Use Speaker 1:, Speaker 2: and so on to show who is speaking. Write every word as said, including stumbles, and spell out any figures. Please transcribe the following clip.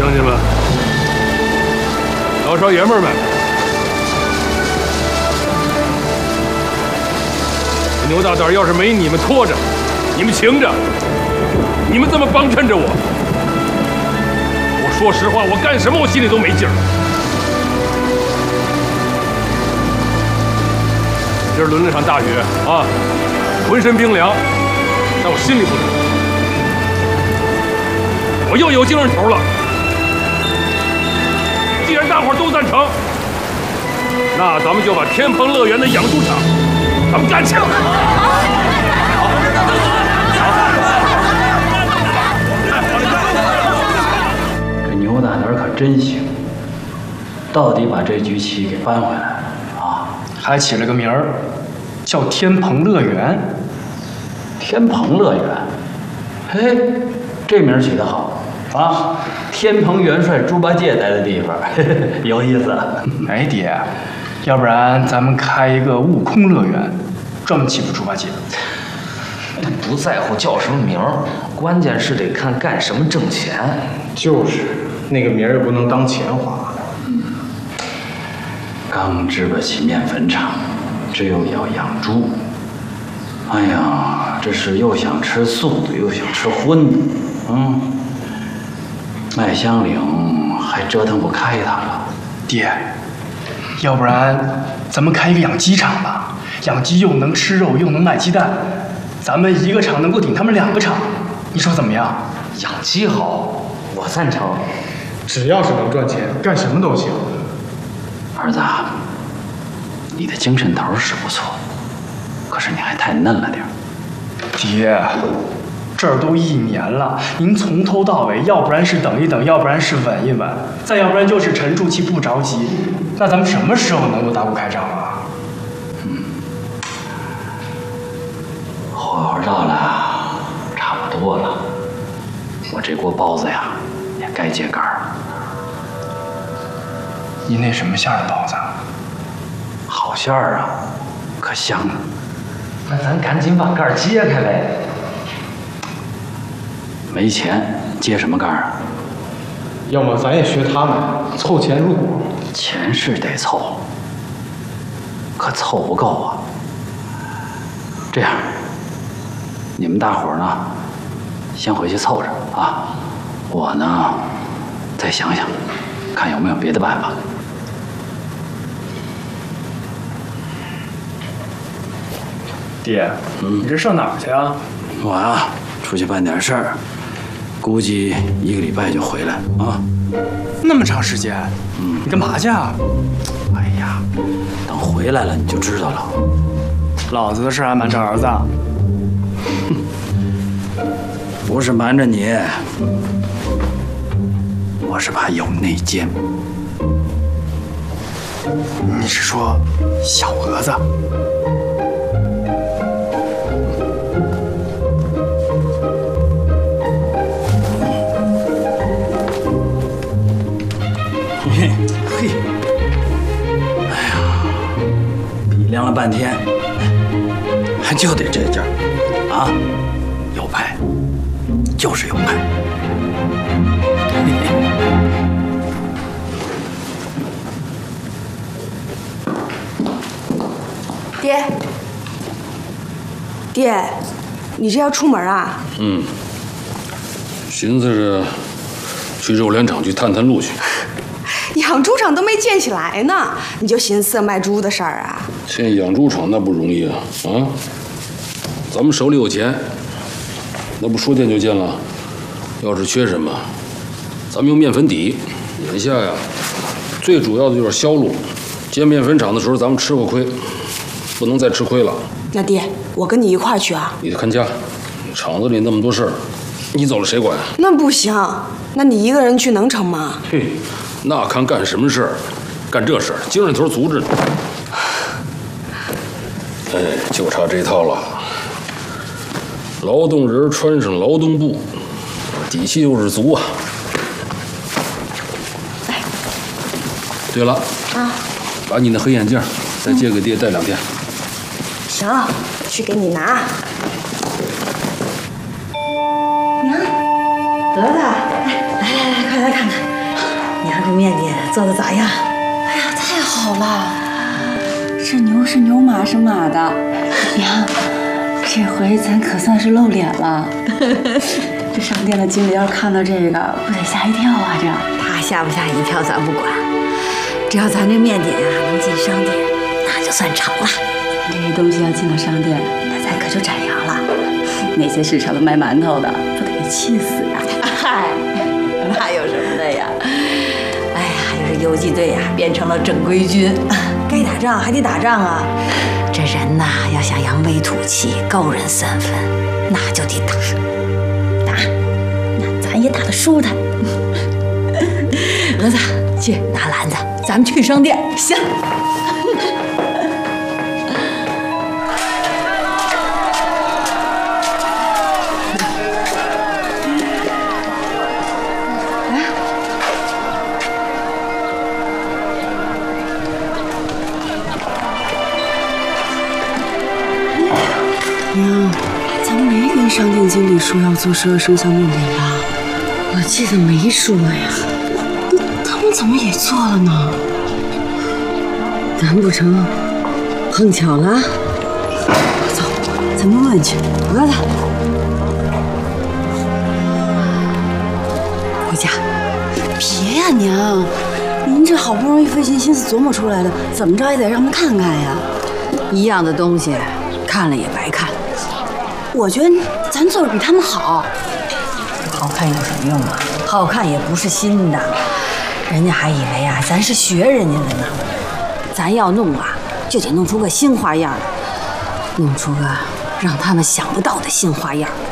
Speaker 1: 听见了，老少爷们们，牛大胆要是没你们拖着，你们擎着，你们这么帮衬着我，我说实话，我干什么我心里都没劲儿。今儿淋了场大雨啊，浑身冰凉，但我心里不凉。我又有精神头了。既然大伙都赞成，那咱们就把天鹏乐园的养猪场，咱们干起来！
Speaker 2: 这牛大胆可真行，到底把这局棋给扳回来了啊！
Speaker 3: 还起了个名儿，叫天鹏乐园。
Speaker 2: 天鹏乐园，嘿，这名儿起得好。 啊，天蓬元帅猪八戒待的地方，嘿嘿有意思。
Speaker 3: 哎，爹，要不然咱们开一个悟空乐园，专门欺负猪八戒。
Speaker 4: 他不在乎叫什么名儿，关键是得看干什么挣钱。
Speaker 5: 就是，那个名儿也不能当钱花。
Speaker 2: 刚支不起面粉厂，这又要养猪。哎呀，这是又想吃素的，又想吃荤的，嗯。 麦香岭还折腾不开他了，
Speaker 3: 爹，要不然咱们开一个养鸡场吧？养鸡又能吃肉，又能卖鸡蛋，咱们一个厂能够顶他们两个厂，你说怎么样？
Speaker 4: 养鸡好，我赞成。
Speaker 5: 只要是能赚钱，干什么都行。
Speaker 2: 儿子，你的精神头是不错，可是你还太嫩了点儿。
Speaker 3: 爹。 这儿都一年了，您从头到尾，要不然是等一等，要不然是稳一稳，再要不然就是沉住气不着急。那咱们什么时候能够大步开张啊？
Speaker 2: 嗯，火候到了，差不多了。我这锅包子呀，也该揭盖了。
Speaker 3: 您那什么馅儿的包子？
Speaker 2: 好馅儿啊，可香了。
Speaker 4: 那咱赶紧把盖儿揭开呗。
Speaker 2: 没钱揭什么盖儿啊？
Speaker 5: 要么咱也学他们，凑钱入股。
Speaker 2: 钱是得凑，可凑不够啊。这样，你们大伙儿呢，先回去凑着啊。我呢，再想想，看有没有别的办法。
Speaker 3: 爹，
Speaker 2: 嗯，
Speaker 3: 你这上哪儿去啊？
Speaker 2: 我啊，出去办点事儿。 估计一个礼拜就回来啊！
Speaker 3: 那么长时间，嗯，你干嘛去啊？
Speaker 2: 哎呀，等回来了你就知道了。
Speaker 3: 老子的事还瞒着儿子？
Speaker 2: 哼，不是瞒着你，我是怕有内奸。
Speaker 3: 你是说小蛾子？
Speaker 2: 嘿，嘿，哎呀，比量了半天，还就得这劲儿啊！有派，就是有派。
Speaker 6: 爹，爹，你这要出门啊？
Speaker 1: 嗯，寻思着去肉联厂去探探路去。
Speaker 6: 养猪场都没建起来呢，你就寻思卖猪的事儿啊？
Speaker 1: 建养猪场那不容易啊！啊，咱们手里有钱，那不说建就建了。要是缺什么，咱们用面粉底。眼下呀，最主要的就是销路。建面粉厂的时候，咱们吃过亏，不能再吃亏了。
Speaker 6: 那爹，我跟你一块儿去啊？
Speaker 1: 你得看家，厂子里那么多事儿，你走了谁管？
Speaker 6: 那不行，那你一个人去能成吗？
Speaker 1: 嘿。 那看干什么事儿，干这事儿精神头足着呢。哎，就差这套了。劳动人穿上劳动布，底气就是足啊。
Speaker 6: 哎，
Speaker 1: 对了，
Speaker 6: 啊，
Speaker 1: 把你那黑眼镜再借给爹戴两天。
Speaker 6: 行，去给你拿。娘，得了，来来来，快来看看。
Speaker 7: 娘这面点做的咋样？
Speaker 6: 哎呀，太好了！
Speaker 8: 是牛是牛，马是马的。娘，这回咱可算是露脸了。这商店的经理要是看到这个，不得吓一跳啊！这
Speaker 7: 他吓不吓一跳咱不管，只要咱这面点呀能进商店，那就算成了。
Speaker 8: 咱这些东西要进了商店，那咱可就展扬了。那些市场的卖馒头的，不得给气死呀！
Speaker 7: 嗨，那有什么的呀？哎呀，要是游击队呀变成了正规军，该打仗还得打仗啊。这人呐，要想扬眉吐气、高人三分，那就得打。打，那咱也打得舒坦。蛾子，去拿篮子，咱们去商店。行。
Speaker 8: 娘，咱们没跟商店经理说要做十二生肖面点吧？
Speaker 7: 我记得没说呀。
Speaker 8: 他们怎么也做了呢？
Speaker 7: 难不成碰巧了？
Speaker 8: 走，咱们问去。
Speaker 7: 蛾子，回家。
Speaker 8: 别呀，娘，您这好不容易费尽心思琢磨出来的，怎么着也得让他们看看呀。
Speaker 7: 一样的东西，看了也白看。
Speaker 8: 我觉得咱做的比他们好。
Speaker 7: 好看有什么用啊？好看也不是新的，人家还以为啊咱是学人家的呢。咱要弄啊，就得弄出个新花样，弄出个让他们想不到的新花样。